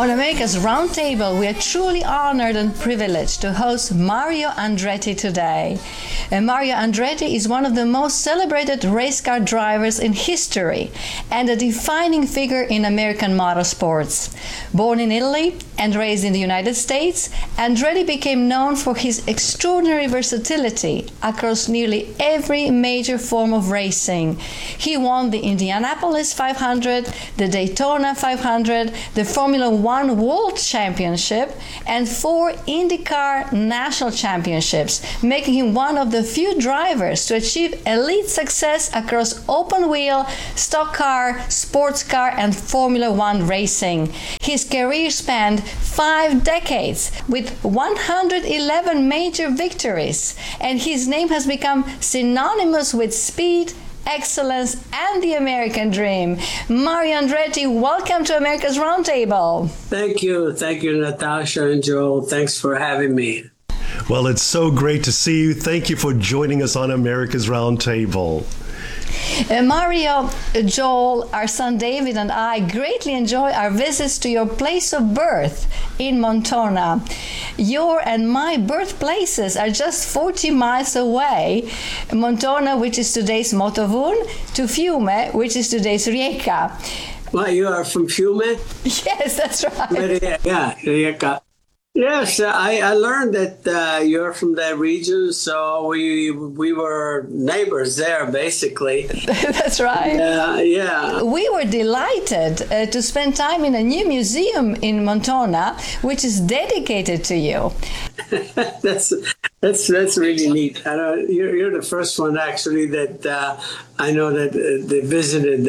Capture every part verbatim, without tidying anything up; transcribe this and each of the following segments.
On America's Roundtable, we are truly honored and privileged to host Mario Andretti today. And Mario Andretti is one of the most celebrated race car drivers in history and a defining figure in American motorsports. Born in Italy and raised in the United States, Andretti became known for his extraordinary versatility across nearly every major form of racing. He won the Indianapolis five hundred, the Daytona five hundred, the Formula One World Championship, and four IndyCar National Championships, making him one of the few drivers to achieve elite success across open-wheel, stock car, sports car, and Formula One racing. His career spanned five decades with one hundred eleven major victories, and his name has become synonymous with speed, excellence, and the American dream. Mario Andretti, welcome to America's Roundtable. Thank you. Thank you, Natasha and Joel. Thanks for having me. Well, it's so great to see you. Thank you for joining us on America's Roundtable. Uh, Mario, Joel, our son David, and I greatly enjoy our visits to your place of birth in Montana. Your and my birthplaces are just forty miles away. Montana, which is today's Motovun, to Fiume, which is today's Rijeka. Well, you are from Fiume? Yes, that's right. Yeah, Rijeka. Yes, I, I learned that uh, you're from that region, so we we were neighbors there, basically. That's right. Uh, yeah. We were delighted uh, to spend time in a new museum in Montana, which is dedicated to you. that's that's that's really neat. I know you're you're the first one actually that uh, I know that uh, they visited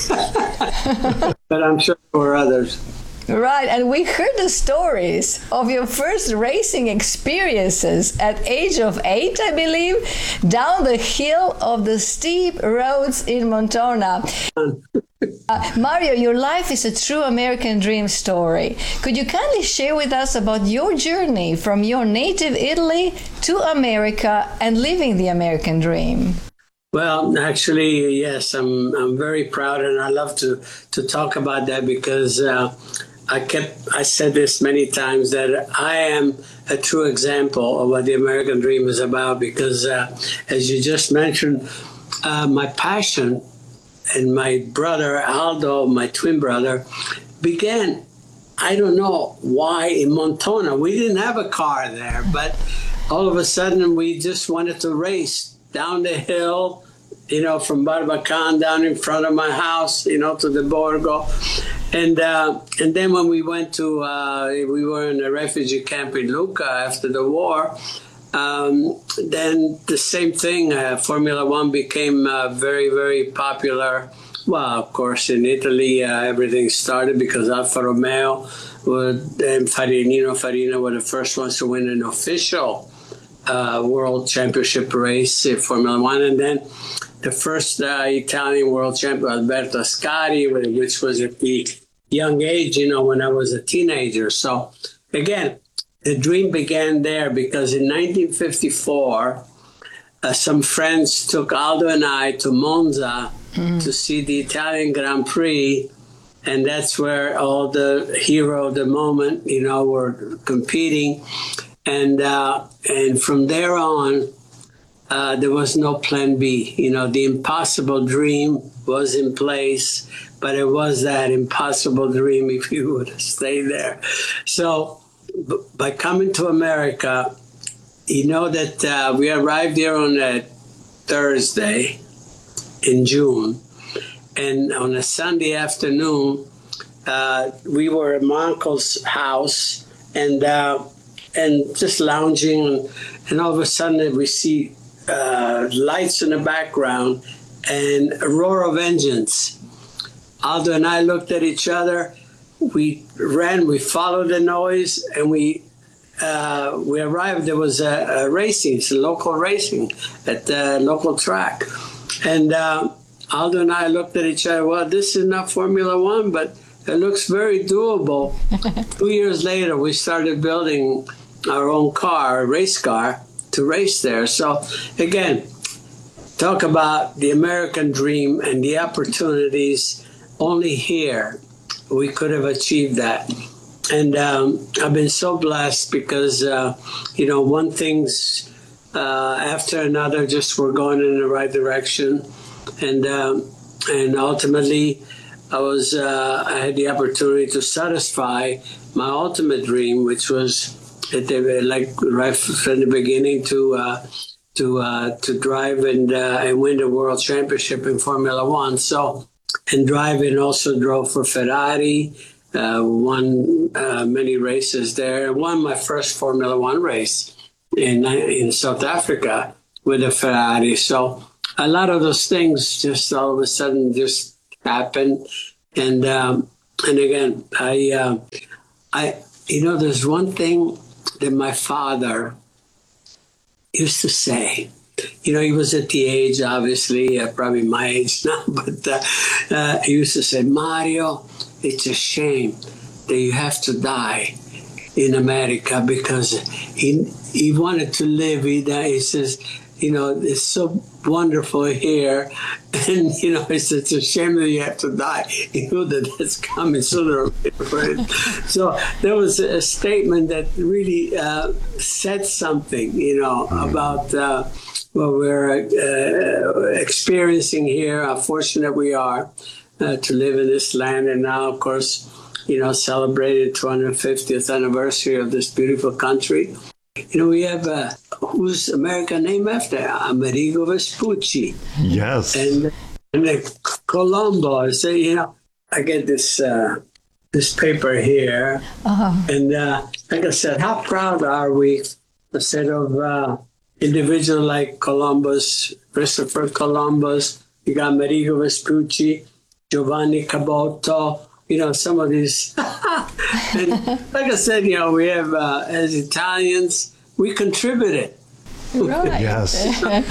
that, but I'm sure there were others. Right, and we heard the stories of your first racing experiences at age of eight, I believe, down the hill of the steep roads in Montana. Uh, Mario, your life is a true American dream story. Could you kindly share with us about your journey from your native Italy to America and living the American dream? Well, actually, yes, I'm I'm very proud, and I love to to talk about that because uh, I kept I said this many times that I am a true example of what the American dream is about. Because uh, as you just mentioned, uh, my passion and my brother Aldo, my twin brother, began. I don't know why in Montana. We didn't have a car there, but all of a sudden we just wanted to race down the hill, you know, from Barbacan down in front of my house, you know, to the Borgo. And uh, and then when we went to, uh, we were in a refugee camp in Lucca after the war, um, then the same thing, uh, Formula One became uh, very, very popular. Well, of course, in Italy, uh, everything started because Alfa Romeo would, and Farinino Farina were the first ones to win an official uh, world championship race in Formula One. And then the first uh, Italian world champion, Alberto Ascari, which was at the young age, you know, when I was a teenager. So again, the dream began there because in nineteen fifty-four, uh, some friends took Aldo and I to Monza mm. to see the Italian Grand Prix. And that's where all the hero of the moment, you know, were competing. And, uh, and from there on, Uh, there was no plan B. You know, the impossible dream was in place, but it was that impossible dream if you would have stayed there. So b- by coming to America, you know that uh, we arrived here on a Thursday in June, and on a Sunday afternoon, uh, we were at my uncle's house and uh, and just lounging, and, and all of a sudden we see Uh, lights in the background and a roar of engines. Aldo and I looked at each other. We ran, we followed the noise, and we uh, we arrived. There was a, a racing, it's a local racing at the local track. And uh, Aldo and I looked at each other. Well, this is not Formula One, but it looks very doable. Two years later, we started building our own car, a race car, to race there. So again, talk about the American dream and the opportunities. Only here we could have achieved that. and um, I've been so blessed because, uh, you know, one thing's uh, after another, just we're going in the right direction. And, um, and ultimately, I was, uh, I had the opportunity to satisfy my ultimate dream, which was at the, like right from the beginning to, uh, to, uh, to drive and, uh, and win the world championship in Formula One. So, and drive and also drove for Ferrari. Uh, won uh, many races there. Won my first Formula One race in in South Africa with a Ferrari. So a lot of those things just all of a sudden just happened. And um, and again, I uh, I you know, there's one thing that my father used to say. You know, he was at the age, obviously, uh, probably my age now, but uh, uh, he used to say, Mario, it's a shame that you have to die in America, because he he wanted to live. He, he says, you know, it's so wonderful here. And, you know, he says, it's a shame that you have to die. He knew that that's coming sooner or later. So there was a statement that really uh, said something, you know, about uh, what we're uh, experiencing here, how fortunate we are uh, to live in this land. And now, of course, you know, celebrated two hundred fiftieth anniversary of this beautiful country. You know, we have, uh, who's America named after? Amerigo Vespucci. Yes. And, and the Colombo. So, you know, I get this uh, this paper here. Uh-huh. And uh, like I said, how proud are we, instead of uh, individual like Columbus, Christopher Columbus, you got Amerigo Vespucci, Giovanni Caboto, you know, some of these. And like I said, you know, we have, uh, as Italians, we contributed. Right. Yes,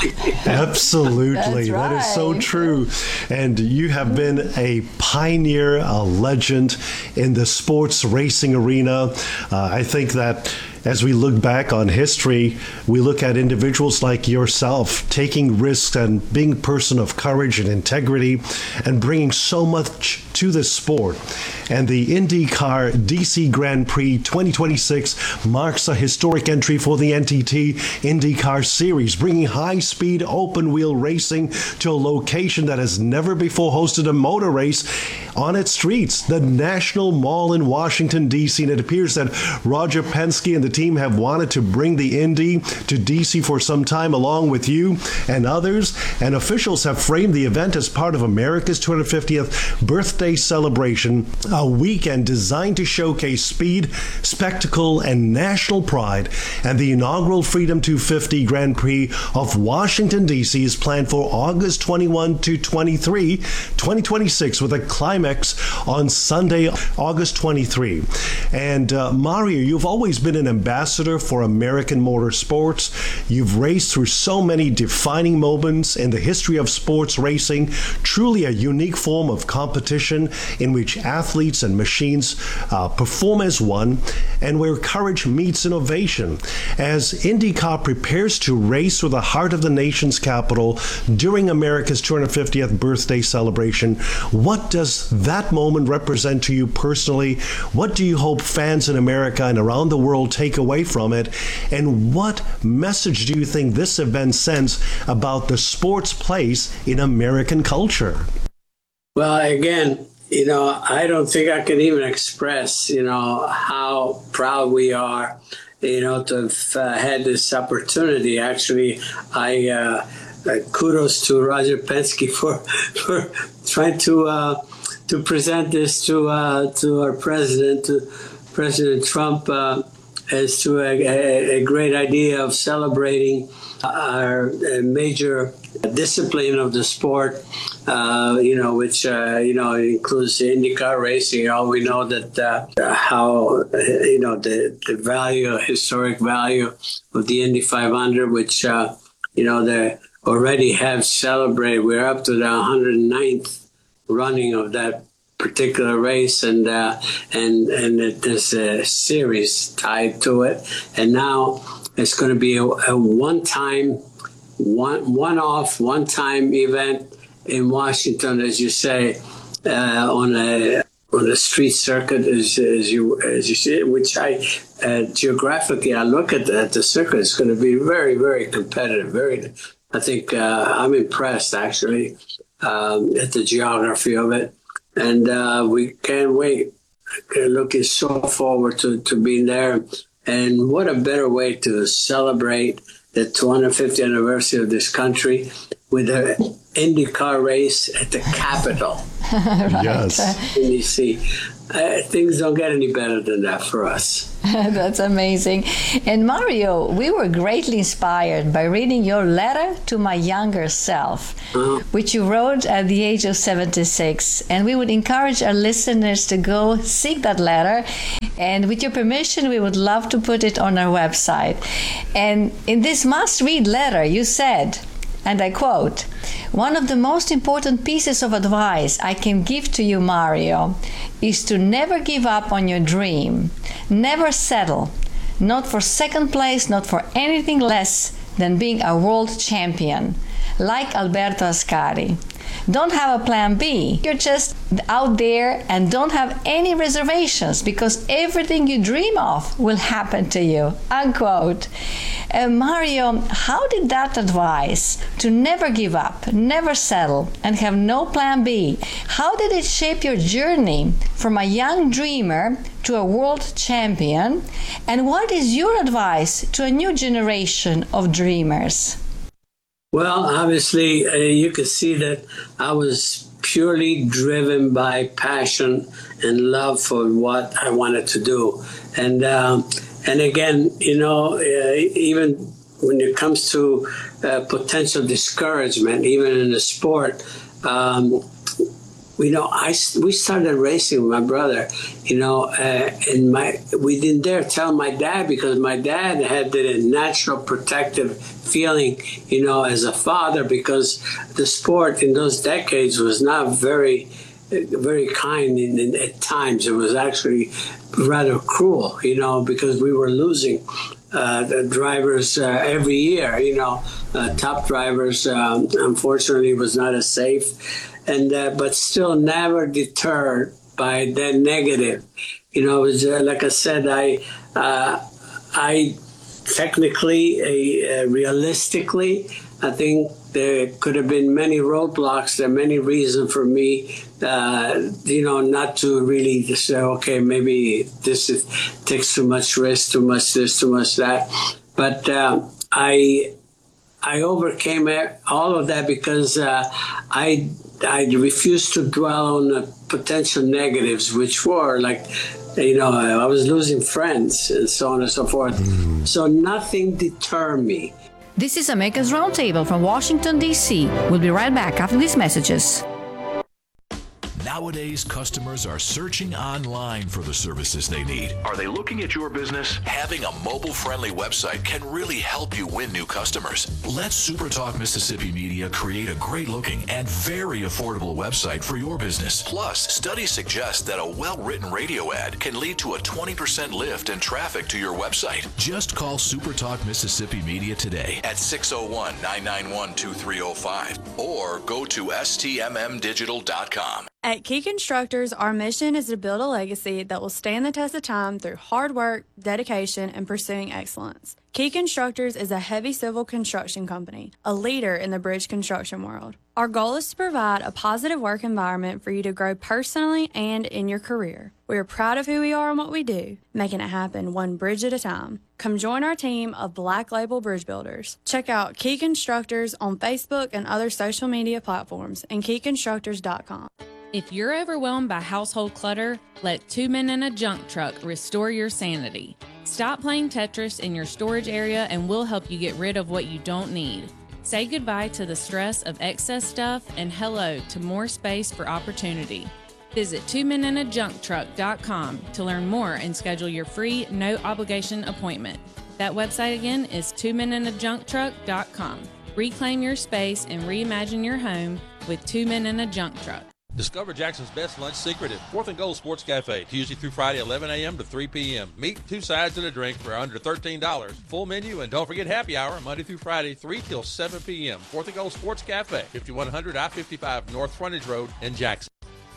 absolutely. Right. That is so true. And you have been a pioneer, a legend in the sports racing arena. Uh, I think that as we look back on history, we look at individuals like yourself taking risks and being a person of courage and integrity and bringing so much to the sport. And the IndyCar D C Grand Prix twenty twenty-six marks a historic entry for the N T T IndyCar Series, bringing high-speed open-wheel racing to a location that has never before hosted a motor race on its streets, the National Mall in Washington, D C. And it appears that Roger Penske and the team have wanted to bring the Indy to D C for some time, along with you and others. And officials have framed the event as part of America's two hundred fiftieth birthday celebration, a weekend designed to showcase speed, spectacle, and national pride. And the inaugural Freedom two fifty Grand Prix of Washington, D C is planned for August twenty-first to twenty-third, twenty twenty-six, with a climax on Sunday, August twenty-third. And uh, Mario, you've always been an ambassador for American motorsports. You've raced through so many defining moments in the history of sports racing, truly a unique form of competition in which athletes and machines uh, perform as one, and where courage meets innovation. As IndyCar prepares to race through the heart of the nation's capital during America's two hundred fiftieth birthday celebration, what does that moment represent to you personally? What do you hope fans in America and around the world take away from it? And what message do you think this event sends about the sport's place in American culture? Well, again, you know, I don't think I can even express, you know, how proud we are, you know, to have uh, had this opportunity. Actually, I uh, uh, kudos to Roger Penske for for trying to uh, to present this to uh, to our president, to President Trump, uh, as to a, a, a great idea of celebrating our uh, major discipline of the sport, uh, you know, which, uh, you know, includes the IndyCar racing. All we know that uh, how, uh, you know, the, the value, historic value of the Indy five hundred, which, uh, you know, they already have celebrated. We're up to the one hundred ninth running of that particular race, and uh, and and there's a series tied to it. And now it's going to be a, a one-time, one one-off, one-time event in Washington, as you say, uh, on a on the street circuit, as, as you as you see, which I uh, geographically I look at the, at the circuit. It's going to be very, very competitive. Very, I think uh, I'm impressed actually um, at the geography of it, and uh, we can't wait. Looking so forward to, to being there, and what a better way to celebrate the two hundred fiftieth anniversary of this country with an IndyCar race at the Capitol. Right. Yes. And you see, uh, things don't get any better than that for us. That's amazing. And Mario, we were greatly inspired by reading your letter to my younger self, uh-huh. which you wrote at the age of seventy-six. And we would encourage our listeners to go seek that letter. And with your permission, we would love to put it on our website. And in this must-read letter, you said, and I quote, "One of the most important pieces of advice I can give to you, Mario, is to never give up on your dream. Never settle, not for second place, not for anything less than being a world champion, like Alberto Ascari. Don't have a plan B. You're just out there and don't have any reservations because everything you dream of will happen to you." Unquote. Uh, Mario, how did that advice to never give up, never settle, and have no plan B, how did it shape your journey from a young dreamer to a world champion? And what is your advice to a new generation of dreamers? Well, obviously, uh, you could see that I was purely driven by passion and love for what I wanted to do. And um, and again, you know, uh, even when it comes to uh, potential discouragement, even in the sport, um, you know, I, we started racing with my brother, you know, uh, and my we didn't dare tell my dad because my dad had the natural protective feeling, you know, as a father, because the sport in those decades was not very, very kind. In, in, at times, it was actually rather cruel, you know, because we were losing uh, the drivers uh, every year, you know, uh, top drivers. Um, unfortunately, was not as safe. And uh, but still never deterred by that negative. You know, it was, uh, like I said, I uh, I technically, uh, realistically, I think there could have been many roadblocks. There are many reasons for me, uh, you know, not to really just say, okay, maybe this is, takes too much risk, too much this, too much that. But uh, I I overcame all of that because uh, I. I refused to dwell on the potential negatives, which were like, you know, I was losing friends and so on and so forth. Mm. So nothing deterred me. This is America's Roundtable from Washington, D C We'll be right back after these messages. Nowadays, customers are searching online for the services they need. Are they looking at your business? Having a mobile-friendly website can really help you win new customers. Let SuperTalk Mississippi Media create a great-looking and very affordable website for your business. Plus, studies suggest that a well-written radio ad can lead to a twenty percent lift in traffic to your website. Just call SuperTalk Mississippi Media today at six oh one, nine nine one, two three oh five or go to S T M M digital dot com. At Key Constructors, our mission is to build a legacy that will stand the test of time through hard work, dedication, and pursuing excellence. Key Constructors is a heavy civil construction company, a leader in the bridge construction world. Our goal is to provide a positive work environment for you to grow personally and in your career. We are proud of who we are and what we do, making it happen one bridge at a time. Come join our team of Black Label Bridge Builders. Check out Key Constructors on Facebook and other social media platforms and key constructors dot com. If you're overwhelmed by household clutter, let Two Men in a Junk Truck restore your sanity. Stop playing Tetris in your storage area and we'll help you get rid of what you don't need. Say goodbye to the stress of excess stuff and hello to more space for opportunity. Visit two men in a junk truck dot com to learn more and schedule your free, no-obligation appointment. That website again is two men in a junk truck dot com. Reclaim your space and reimagine your home with Two Men in a Junk Truck. Discover Jackson's best lunch secret at Fourth and Gold Sports Cafe, Tuesday through Friday, eleven a.m. to three p.m. Meat, two sides, and a drink for under thirteen dollars. Full menu, and don't forget happy hour, Monday through Friday, three till seven p.m. Fourth and Gold Sports Cafe, fifty-one hundred I fifty-five North Frontage Road in Jackson.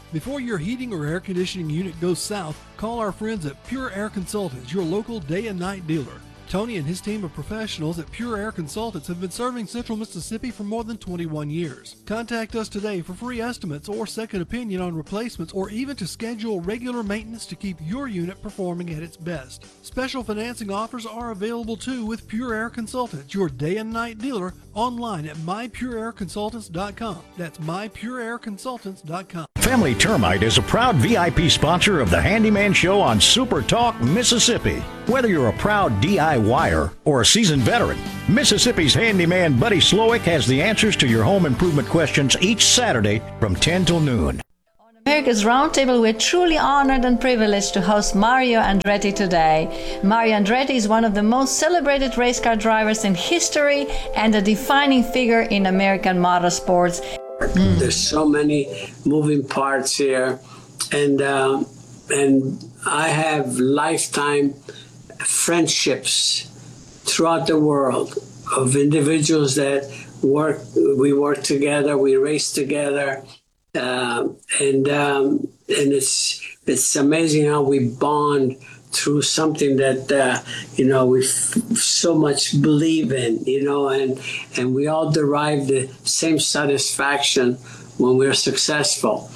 Before your heating or air conditioning unit goes south, call our friends at Pure Air Consultants, your local day and night dealer. Tony and his team of professionals at Pure Air Consultants have been serving Central Mississippi for more than twenty-one years. Contact us today for free estimates or second opinion on replacements, or even to schedule regular maintenance to keep your unit performing at its best. Special financing offers are available too with Pure Air Consultants, your day and night dealer, online at my pure air consultants dot com. That's my pure air consultants dot com. Family Termite is a proud V I P sponsor of the Handyman Show on Super Talk Mississippi. Whether you're a proud D I Y er or a seasoned veteran, Mississippi's handyman Buddy Slowick has the answers to your home improvement questions each Saturday from ten till noon. America's Roundtable, we're truly honored and privileged to host Mario Andretti today. Mario Andretti is one of the most celebrated race car drivers in history and a defining figure in American motorsports. Mm. There's so many moving parts here, and uh, and I have lifetime friendships throughout the world of individuals that work. We work together, we race together. Uh, and um, and it's it's amazing how we bond through something that uh, you know we f- so much believe in, you know, and and we all derive the same satisfaction when we're successful.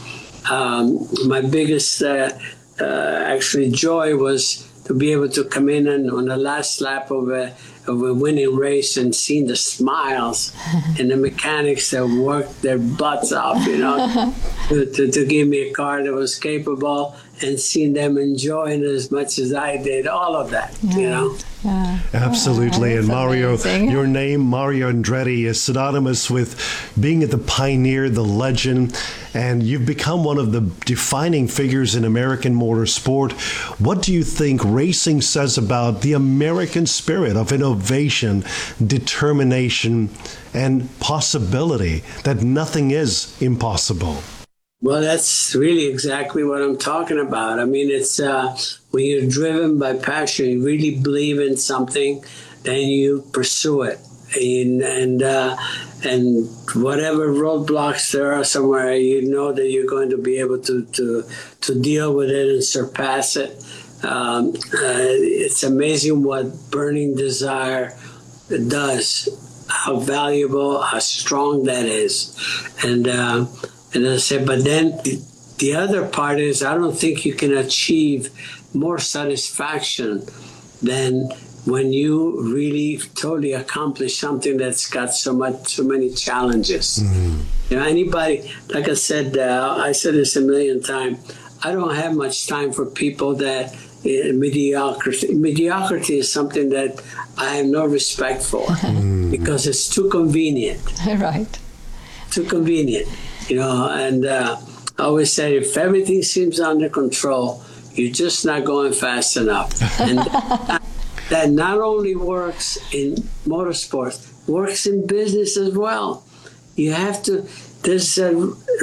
Um, my biggest uh, uh, actually joy was to be able to come in and on the last lap of a of a winning race and seeing the smiles and the mechanics that worked their butts off, you know, to, to, to give me a car that was capable, and seeing them enjoying it as much as I did, all of that, yeah. you know. Yeah. Absolutely. Oh, and Mario, amazing. your name, Mario Andretti, is synonymous with being the pioneer, the legend, and you've become one of the defining figures in American motorsport. What do you think racing says about the American spirit of innovation, determination, and possibility, that nothing is impossible? Well, that's really exactly what I'm talking about. I mean, it's uh, when you're driven by passion, you really believe in something, then you pursue it. And and, uh, and whatever roadblocks there are somewhere, you know that you're going to be able to, to, to deal with it and surpass it. Um, uh, it's amazing what burning desire does, how valuable, how strong that is. And uh, And I said, but then the, the other part is, I don't think you can achieve more satisfaction than when you really totally accomplish something that's got so much, so many challenges. Mm-hmm. You know, anybody, like I said, uh, I said this a million times, I don't have much time for people that uh, mediocrity. Mediocrity is something that I have no respect for mm-hmm. because it's too convenient. Right. Too convenient. You know, and uh, I always say, if everything seems under control, you're just not going fast enough. And that, that not only works in motorsports, works in business as well. You have to, there's a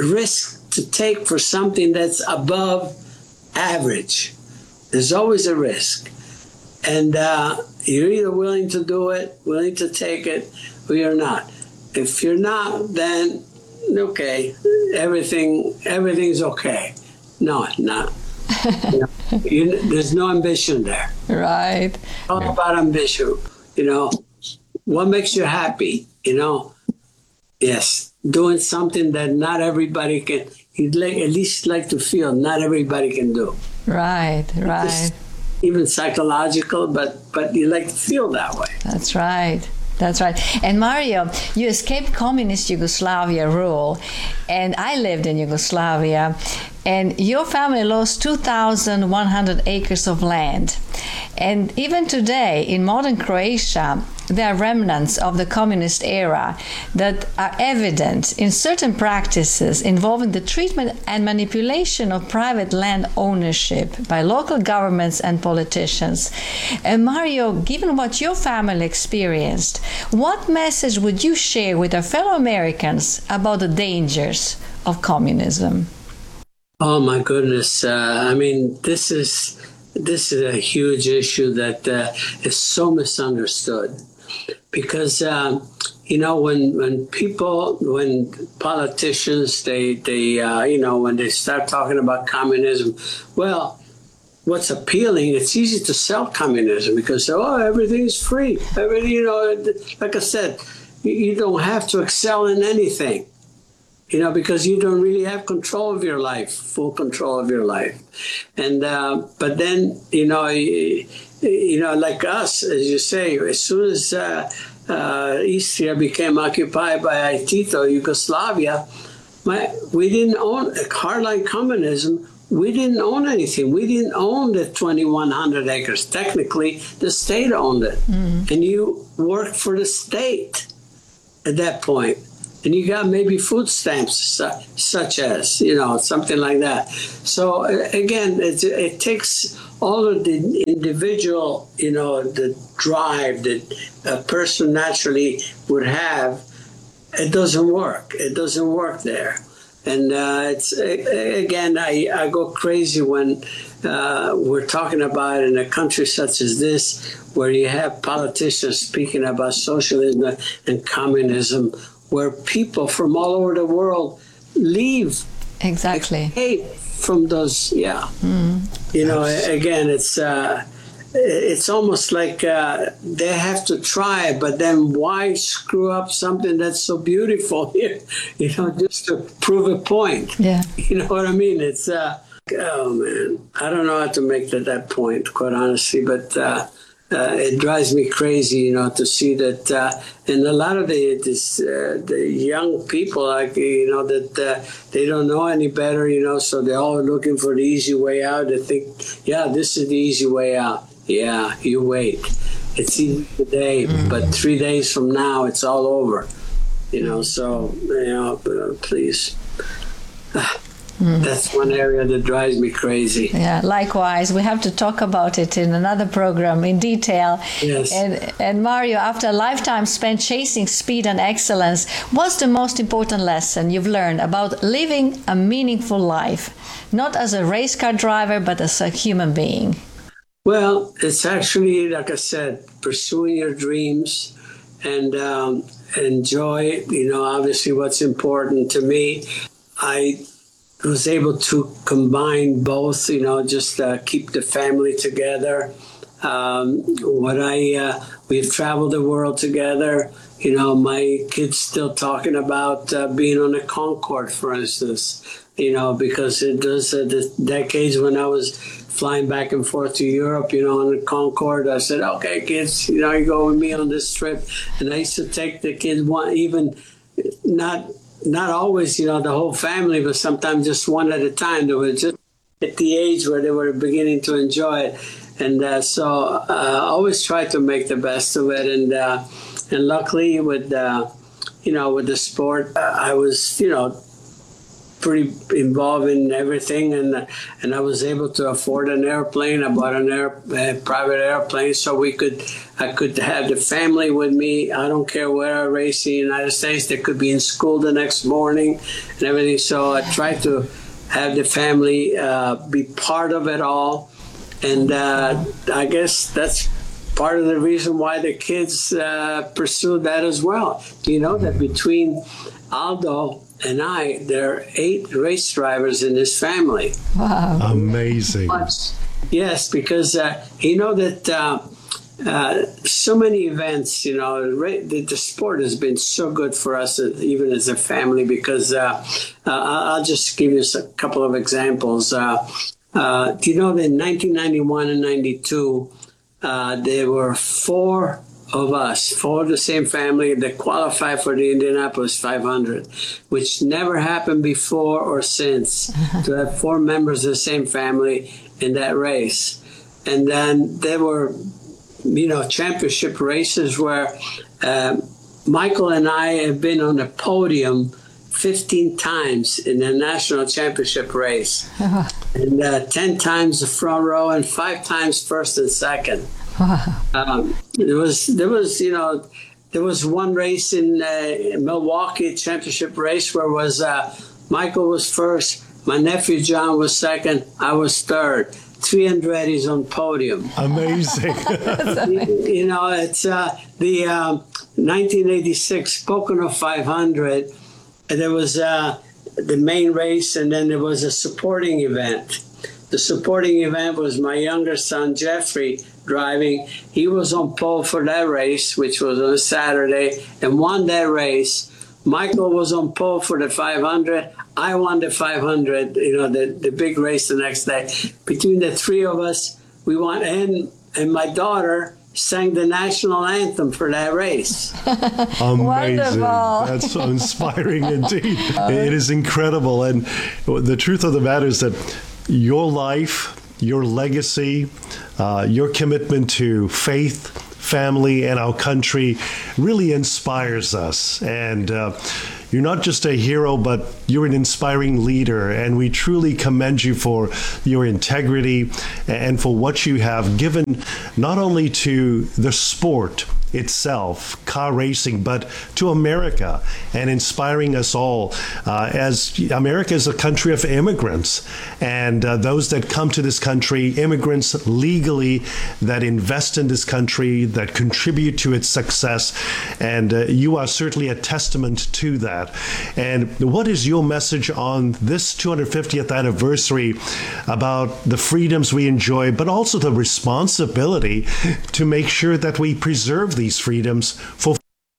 risk to take for something that's above average. There's always a risk. And uh, you're either willing to do it, willing to take it, or you're not. If you're not, then okay, everything, everything's okay. No, no. You know, you, there's no ambition there. Right. All about ambition. You know, what makes you happy? You know, yes, doing something that not everybody can. You'd like, at least like to feel not everybody can do. Right, right. It's even psychological, but but you like to feel that way. That's right. That's right. And Mario, you escaped communist Yugoslavia rule, and I lived in Yugoslavia, and your family lost two thousand one hundred acres of land. And even today, in modern Croatia, there are remnants of the communist era that are evident in certain practices involving the treatment and manipulation of private land ownership by local governments and politicians. And Mario, given what your family experienced, what message would you share with our fellow Americans about the dangers of communism? Oh my goodness! Uh, I mean, this is this is a huge issue that uh, is so misunderstood, because um, you know, when when people, when politicians, they they uh, you know, when they start talking about communism, well, what's appealing? It's easy to sell communism because oh, everything's free. Everything, you know, like I said, you don't have to excel in anything. You know, because you don't really have control of your life, full control of your life. And, uh, but then, you know, you, you know, like us, as you say, as soon as uh, uh, Istria became occupied by Tito, Yugoslavia, my, we didn't own hardline communism. We didn't own anything. We didn't own the twenty-one hundred acres. Technically, the state owned it. Mm. And you worked for the state at that point. And you got maybe food stamps, such as, you know, something like that. So, again, it, it takes all of the individual, you know, the drive that a person naturally would have. It doesn't work. It doesn't work there. And uh, it's again, I, I go crazy when uh, we're talking about in a country such as this, where you have politicians speaking about socialism and communism, where people from all over the world leave. Exactly. Escape from those, yeah. Mm. You know, again, it's uh, it's almost like uh, they have to try, but then why screw up something that's so beautiful here? You know, just to prove a point. Yeah. You know what I mean? It's, uh, oh man, I don't know how to make that, that point, quite honestly, but uh, uh, it drives me crazy, you know, to see that, uh, and a lot of the this, uh, the young people, like, you know, that uh, they don't know any better, you know, so they're all looking for the easy way out. They think, yeah, this is the easy way out. Yeah, you wait. It's easy today, mm-hmm. but three days from now, it's all over. You know, so, you know, uh, please. Mm. That's one area that drives me crazy. Yeah, likewise. We have to talk about it in another program in detail. Yes. And, and Mario, after a lifetime spent chasing speed and excellence, what's the most important lesson you've learned about living a meaningful life? Not as a race car driver, but as a human being. Well, it's actually, like I said, pursuing your dreams and um, enjoy, you know, obviously what's important to me. I was able to combine both, you know, just uh, keep the family together. Um, what I, uh, we've traveled the world together. You know, my kids still talking about uh, being on the Concorde, for instance, you know, because it was uh, the decades when I was flying back and forth to Europe, you know, on the Concorde. I said, okay, kids, you know, you go with me on this trip. And I used to take the kids, one, even not not always, you know, the whole family, but sometimes just one at a time. They were just at the age where they were beginning to enjoy it. And uh, so uh, I always try to make the best of it. And uh, and luckily with, uh, you know, with the sport, uh, I was, you know, pretty involved in everything, and uh, and I was able to afford an airplane. I bought an air, a private airplane so we could, I could have the family with me. I don't care where I race in the United States. They could be in school the next morning and everything. So I tried to have the family uh, be part of it all, and uh, I guess that's part of the reason why the kids uh, pursued that as well. You know that between Aldo and I, there are eight race drivers in this family. Wow. Amazing. Yes, because uh, you know that uh, uh, so many events, you know, the, the sport has been so good for us, uh, even as a family, because uh, uh, I'll just give you a couple of examples. Uh, uh, do you know that in nineteen ninety-one and ninety-two, uh, there were four of us, four of the same family, that qualified for the Indianapolis five hundred, which never happened before or since, to have four members of the same family in that race. And then there were, you know, championship races where uh, Michael and I have been on the podium fifteen times in the national championship race, and uh, ten times the front row and five times first and second. Um, there was, there was, you know, there was one race in uh, Milwaukee, championship race, where was uh, Michael was first, my nephew John was second, I was third. three Andretti's on podium. Amazing. you, you know, it's uh, the um, nineteen eighty-six Pocono five hundred. There was uh, the main race, and then there was a supporting event. The supporting event was my younger son, Jeffrey, driving. He was on pole for that race, which was on Saturday, and won that race. Michael was on pole for the five hundred. I won the five hundred, you know, the, the big race the next day. Between the three of us, we won, and, and my daughter sang the national anthem for that race. Amazing. Wonderful. That's so inspiring indeed. It is incredible. And the truth of the matter is that your life, your legacy, uh, your commitment to faith, family, and our country really inspires us. And uh, you're not just a hero, but you're an inspiring leader. And we truly commend you for your integrity and for what you have given not only to the sport itself, car racing, but to America, and inspiring us all. Uh, as America is a country of immigrants, and uh, those that come to this country, immigrants legally that invest in this country, that contribute to its success, and uh, you are certainly a testament to that. And what is your message on this two hundred fiftieth anniversary about the freedoms we enjoy, but also the responsibility to make sure that we preserve these freedoms for?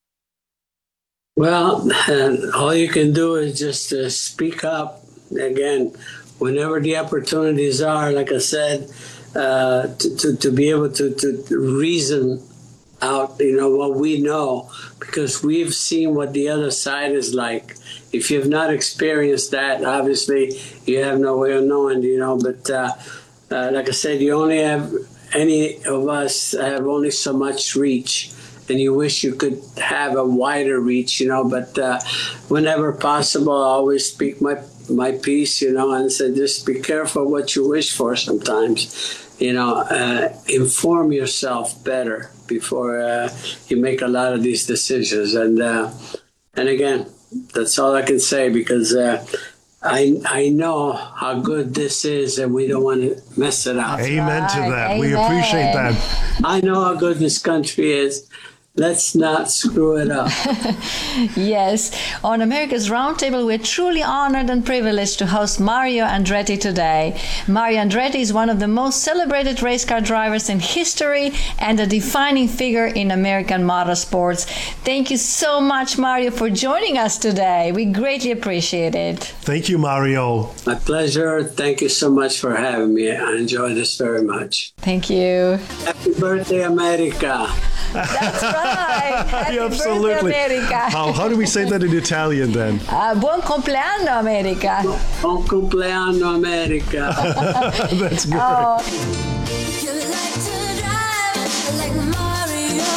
Well, uh, all you can do is just uh, speak up. Again, whenever the opportunities are, like I said, uh, to, to, to be able to, to reason out, you know, what we know, because we've seen what the other side is like. If you've not experienced that, obviously you have no way of knowing, you know, but uh, uh, like I said, you only have, any of us have only so much reach, and you wish you could have a wider reach, you know, but uh, whenever possible, I always speak my, my piece, you know, and say, just be careful what you wish for sometimes, you know, uh, inform yourself better before uh, you make a lot of these decisions. And, uh, and again, that's all I can say, because uh, I I know how good this is, and we don't want to mess it up. Amen to that. Amen. We appreciate that. I know how good this country is. Let's not screw it up. Yes. On America's Roundtable, we're truly honored and privileged to host Mario Andretti today. Mario Andretti is one of the most celebrated race car drivers in history and a defining figure in American motorsports. Thank you so much, Mario, for joining us today. We greatly appreciate it. Thank you, Mario. My pleasure. Thank you so much for having me. I enjoy this very much. Thank you. Happy birthday, America. That's right. Happy Absolutely. birthday, America. How, how do we say that in Italian then? Uh, buon compleanno, America. Buon compleanno, America. That's great. Oh. You like to drive like Mario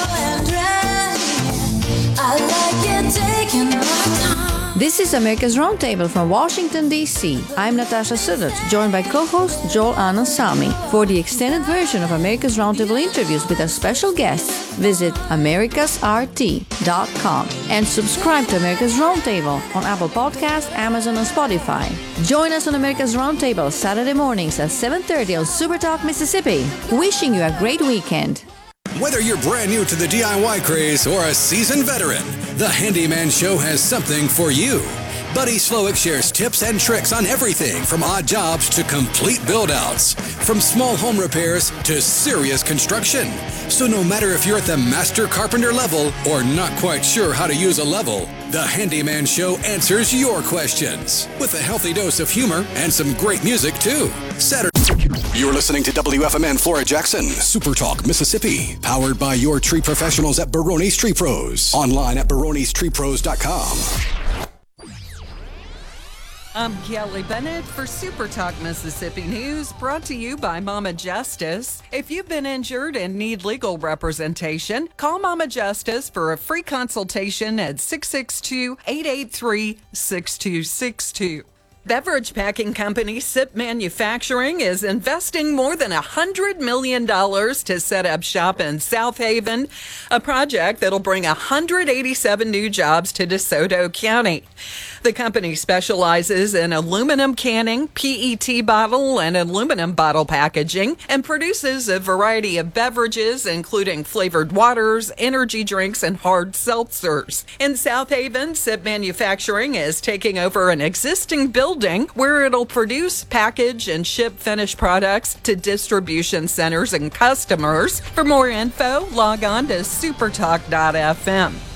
Andretti. I like it taking my time. This is America's Roundtable from Washington, D C I'm Natasha Suddert, joined by co-host Joel Anand Sami. For the extended version of America's Roundtable interviews with our special guests, visit americas r t dot com and subscribe to America's Roundtable on Apple Podcasts, Amazon, and Spotify. Join us on America's Roundtable Saturday mornings at seven thirty on Super Talk Mississippi. Wishing you a great weekend. Whether you're brand new to the D I Y craze or a seasoned veteran, the Handyman Show has something for you. Buddy Slowick shares tips and tricks on everything from odd jobs to complete build-outs, from small home repairs to serious construction. So no matter if you're at the master carpenter level or not quite sure how to use a level, the Handyman Show answers your questions with a healthy dose of humor and some great music too. Saturday. You're listening to W F M N Flora Jackson, Super Talk, Mississippi, powered by your tree professionals at Barone's Tree Pros. Online at barones tree pros dot com. I'm Kelly Bennett for Super Talk Mississippi News, brought to you by Mama Justice. If you've been injured and need legal representation, call Mama Justice for a free consultation at six six two, eight eight three, six two six two. Beverage packing company Sip Manufacturing is investing more than one hundred million dollars to set up shop in South Haven, a project that'll bring one hundred eighty-seven new jobs to DeSoto County. The company specializes in aluminum canning, P E T bottle, and aluminum bottle packaging, and produces a variety of beverages, including flavored waters, energy drinks, and hard seltzers. In South Haven, Sip Manufacturing is taking over an existing building where it'll produce, package, and ship finished products to distribution centers and customers. For more info, log on to supertalk dot f m.